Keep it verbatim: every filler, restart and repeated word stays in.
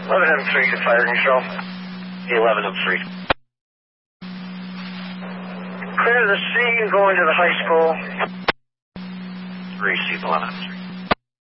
eleven M three to fire control. eleven M three. Clear the scene, going to the high school. Receive eleven M three.